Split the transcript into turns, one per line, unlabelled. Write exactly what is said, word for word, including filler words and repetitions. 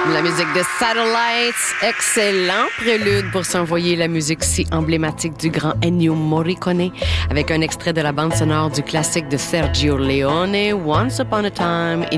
La musique de Satellites, excellent prélude pour s'envoyer la musique si emblématique du grand Ennio Morricone avec un extrait de la bande sonore du classique de Sergio Leone, Once Upon a Time